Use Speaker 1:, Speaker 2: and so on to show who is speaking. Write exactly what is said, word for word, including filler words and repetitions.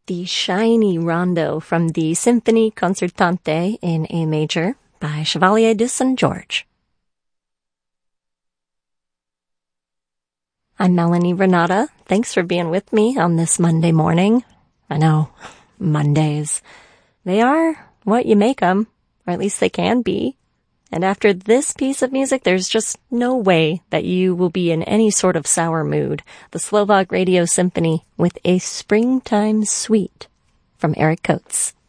Speaker 1: The Shiny Rondo from the Symphonie Concertante in A major by Chevalier de Saint George. I'm Melanie Renata. Thanks for being with me on this Monday morning. I know, Mondays. They are what you make them, or at least they can be. And after this piece of music, there's just no way that you will be in any sort of sour mood. The Slovak Radio Symphony with A Springtime Suite from Eric Coates.